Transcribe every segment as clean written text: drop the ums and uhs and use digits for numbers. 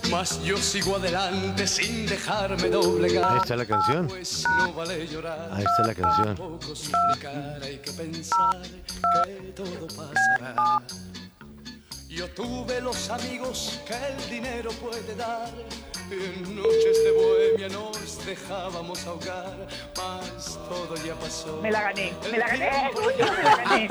mas yo sigo adelante sin dejarme doblegar. Ahí está la canción. Pues no vale llorar. Ahí está la canción. Tampoco suplicar, hay que pensar que todo pasará. Yo tuve los amigos que el dinero puede dar. En noches de bohemia nos dejábamos ahogar, mas todo ya pasó. Me la gané, me la gané, Julio, me la gané.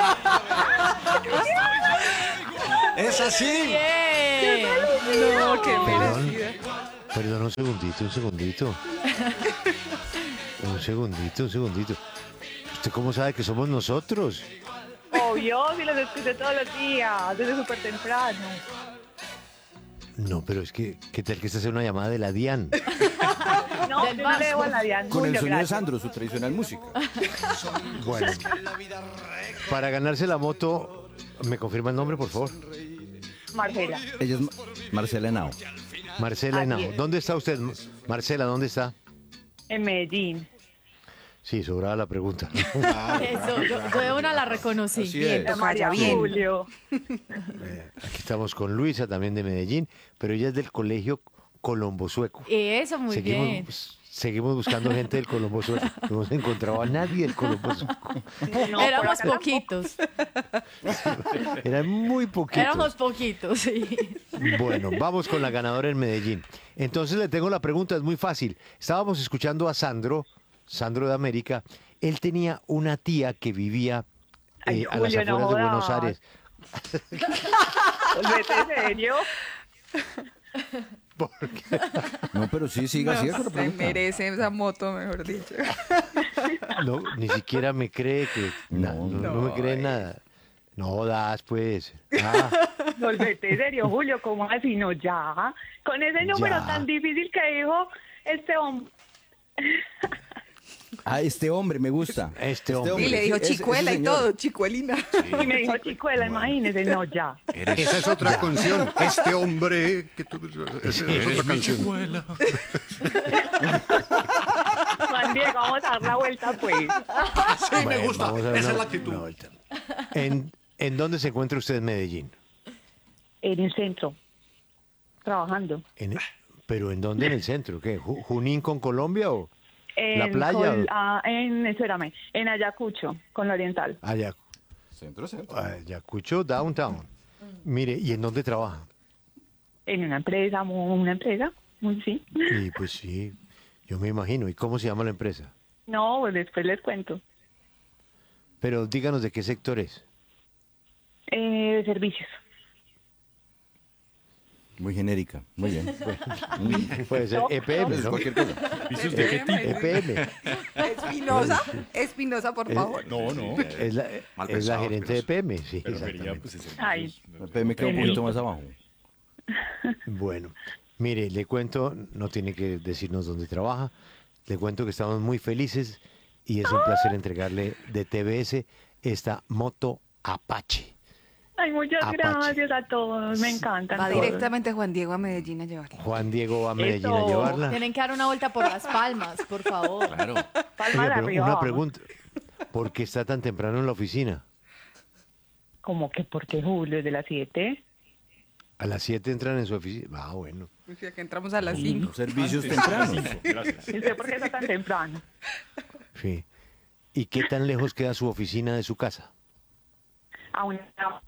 ¡Es así! Bien. No, qué Perdón, merecida. perdón, un segundito. Un segundito. ¿Usted cómo sabe que somos nosotros? Obvio, si los escuché todos los días, desde súper temprano. No, pero es que, ¿qué tal que esta sea una llamada de la DIAN? No, Del yo no le debo a banco. la Diana. Con el Julio, sonido de gracias. Sandro, su tradicional música. Bueno, para ganarse la moto, ¿me confirma el nombre, por favor? Marcela, Ella es Marcela Henao. Marcela Así Henao. es. ¿Dónde está usted? Marcela, ¿dónde está? en Medellín. Sí, sobraba la pregunta. Eso, yo de una la reconocí. Así Bien, es. La tocaya, María bien. Julio. Aquí estamos con Luisa, también de Medellín, pero ella es del colegio Colombo Sueco. Eso, muy bien. Seguimos buscando gente del Colombo Sueco. No hemos encontrado a nadie del Colombo Sueco. No, Éramos por acá poquitos. Eran muy poquitos. Éramos poquitos, sí. Bueno, vamos con la ganadora en Medellín. Entonces le tengo la pregunta, es muy fácil. Estábamos escuchando a Sandro de América. Él tenía una tía que vivía Ay, a las Julio, no afueras de Buenos jodas. Aires. ¿Vete en serio? No, pero sí, siga con la Se pregunta. merece esa moto, mejor dicho. No, ni siquiera me cree que... No, no me cree nada. No das, pues. Ah, Volvete en serio, Julio, ¿cómo así? No, ya. Con ese número Ya. tan difícil que dijo este hombre. Ah, este hombre me gusta. Este hombre. Y le dijo sí, chicuela ese y señor. todo, chicuelina. Y me dijo chicuela, imagínese, no, ya. Esa es otra canción. Este hombre. Esa es otra canción. Juan Diego, vamos a dar la vuelta, pues. Sí, me Bueno, gusta. vamos a dar Esa es una- la actitud. una vuelta. ¿En dónde se encuentra usted en Medellín? En el centro, trabajando. ¿Pero en dónde? ¿En el centro? ¿Qué? ¿Junín con Colombia o la playa? Espérame, en Ayacucho, con la Oriental. Centro. Ayacucho, downtown. Mire, ¿y en dónde trabaja? En una empresa, muy sí. Y pues sí, yo me imagino. ¿Y cómo se llama la empresa? No, pues después les cuento. Pero díganos de qué sector es. De servicios. Muy genérica. Muy bien. Puede ser EPM, ¿no? Cualquier cosa. EPM. Espinosa, Espinosa, por favor. No. Es la, Mal es la pensado, gerente de EPM, sí, Pero exactamente. pues, Ay, Me queda un poquito más abajo. Bueno, mire, le cuento, no tiene que decirnos dónde trabaja, le cuento que estamos muy felices y es un placer entregarle de TBS esta moto Apache. ay, muchas Apache. gracias a todos, me encantan. Va todos. directamente Juan Diego a Medellín a llevarla. Juan Diego va a Medellín a Eso. llevarla. Tienen que dar una vuelta por Las Palmas, por favor. Claro. Palma Oiga, de pero arriba, una abajo. pregunta, ¿por qué está tan temprano en la oficina? ¿Cómo que por qué Julio de las 7? A las 7 entran en su oficina. Ah, bueno. O sea, que entramos a las 5. Servicios tempranos. Gracias. ¿Y usted por qué está tan temprano? Sí. ¿Y qué tan lejos queda su oficina de su casa? A una...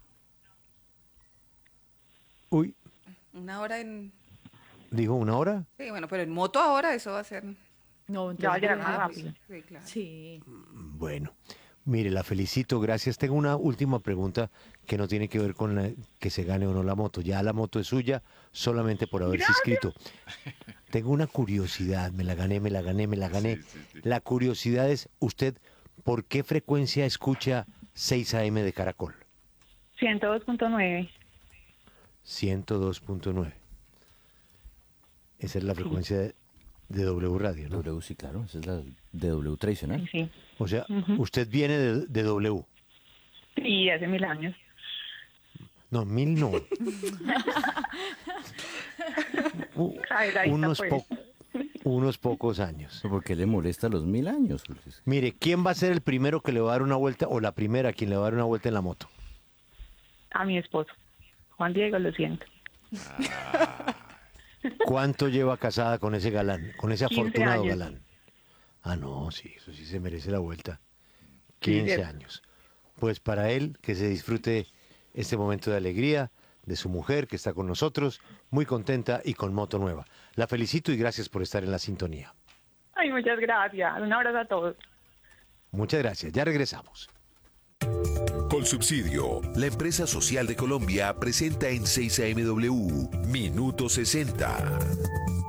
Uy, Una hora en... dijo 1 hora. Sí, bueno, pero en moto ahora eso va a ser... No, Ya va a entonces, llegar más rápido. Sí, claro. Sí. Bueno, mire, la felicito, gracias. Tengo una última pregunta que no tiene que ver con que se gane o no la moto. Ya la moto es suya solamente por haberse inscrito. Tengo una curiosidad, me la gané. La curiosidad es, usted, ¿por qué frecuencia escucha 6 AM de Caracol? 102.9. 102.9. Esa es la frecuencia de W Radio, ¿no? W, sí, claro. Esa es la de W tradicional. Sí. O sea, usted viene de W. Sí, hace 1000 años. No, 1000 no. Ay, unos, pues. unos pocos años. ¿Por qué le molesta los 1000 años? Mire, ¿quién va a ser el primero que le va a dar una vuelta o la primera quien le va a dar una vuelta en la moto? A mi esposo. Juan Diego, lo siento. ¿Cuánto lleva casada con ese galán, con ese 15 afortunado años. galán? Ah, no, sí, eso sí se merece la vuelta. 15 cierto. años. Pues para él, que se disfrute este momento de alegría de su mujer que está con nosotros, muy contenta y con moto nueva. La felicito y gracias por estar en la sintonía. Ay, muchas gracias. Un abrazo a todos. Muchas gracias, ya regresamos. Colsubsidio, la empresa social de Colombia, presenta en 6 AMW Minuto 60.